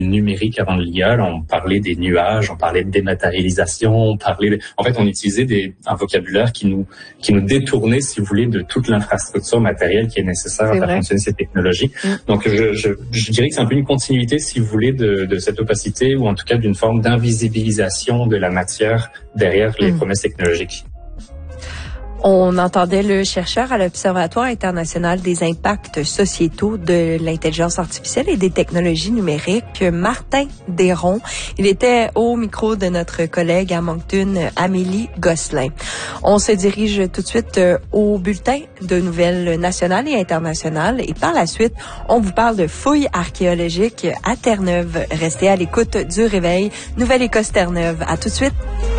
numérique avant l'IA, on parlait des nuages, on parlait de dématérialisation, en fait, on utilisait un vocabulaire qui nous détournait, si vous voulez, de toute l'infrastructure matérielle qui est nécessaire à faire fonctionner ces technologies. Donc, je dirais que c'est un peu une continuité, si vous voulez, de cette opacité ou en tout cas d'une forme d'invisibilisation de la matière derrière les promesses technologiques. On entendait le chercheur à l'Observatoire international des impacts sociétaux de l'intelligence artificielle et des technologies numériques, Martin Desron. Il était au micro de notre collègue à Moncton, Amélie Gosselin. On se dirige tout de suite au bulletin de nouvelles nationales et internationales et par la suite, on vous parle de fouilles archéologiques à Terre-Neuve. Restez à l'écoute du Réveil. Nouvelle-Écosse Terre-Neuve. À tout de suite.